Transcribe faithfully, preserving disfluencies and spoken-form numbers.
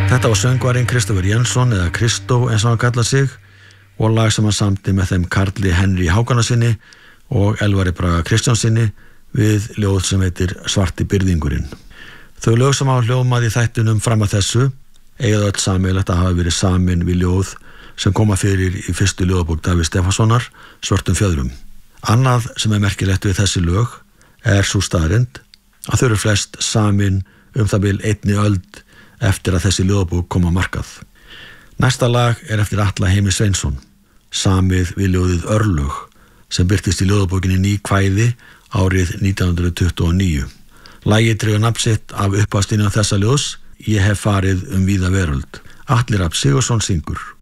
Þetta var söngvarinn Kristoffer Jensson eða Kristó eins og hann kallað sig og lag sem hann samdi með þeim Karli Henry Hákonarsyni og Elvari Braga Kristjánsinni við ljóð sem heitir Svarti byrðingurinn. Þau lög sem hafa hljómað í þættunum fram að þessu eiga öll sameiginlegt að hafa verið samin við ljóð sem koma fyrir í fyrstu ljóðabók Davíðs Stefánssonar, Svörtum fjöðrum. Annað sem er merkilegt við þessi lög er sú staðreynd að þau eru flest samin um það bil einni öld eftir að þessi ljóðabók kom á markað. Næsta lag er eftir Atla Heimi Sveinsson, samið við ljóðið Örlög, sem birtist í ljóðabókinni Ný kvæði árið nítján hundruð tuttugu og níu. Lagið dregur nafn sitt af upphafstíðni þessa ljóðs, Ég hef farið um víða veröld. Atli Rafn Sigurðsson syngur.